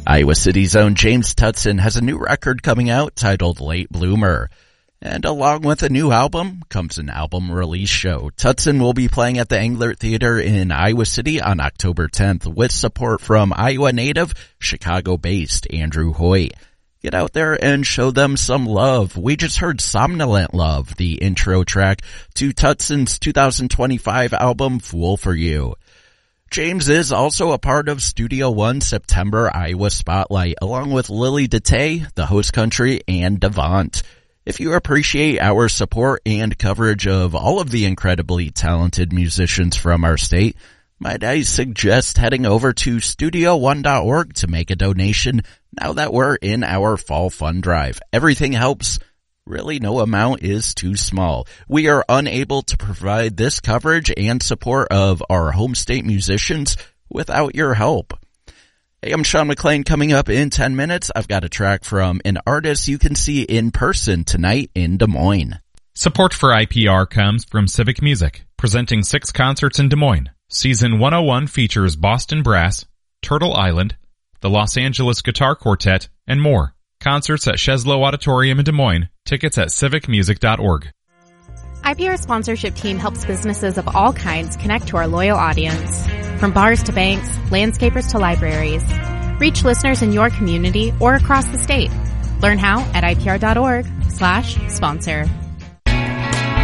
Iowa City's own James Tutson has a new record coming out titled Late Bloomer. And along with a new album comes an album release show. Tutson will be playing at the Englert Theater in Iowa City on October 10th with support from Iowa native, Chicago-based Andrew Hoyt. Get out there and show them some love. We just heard Somnolent Love, the intro track to Tutson's 2025 album Fool for You. James is also a part of Studio One's September Iowa Spotlight, along with Lily DeTay, the host country, and Devant. If you appreciate our support and coverage of all of the incredibly talented musicians from our state, might I suggest heading over to StudioOne.org to make a donation now that we're in our fall fund drive. Everything helps. Really, no amount is too small. We are unable to provide this coverage and support of our home state musicians without your help. Hey, I'm Sean McLean. Coming up in 10 minutes, I've got a track from an artist you can see in person tonight in Des Moines. Support for IPR comes from Civic Music, presenting 6 concerts in Des Moines. Season 101 features Boston Brass, Turtle Island, the Los Angeles Guitar Quartet, and more. Concerts at Sheslow Auditorium in Des Moines. Tickets at civicmusic.org. IPR sponsorship team helps businesses of all kinds connect to our loyal audience. From bars to banks, landscapers to libraries. Reach listeners in your community or across the state. Learn how at ipr.org/sponsor.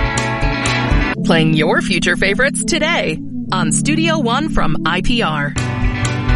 Playing your future favorites today on Studio One from IPR.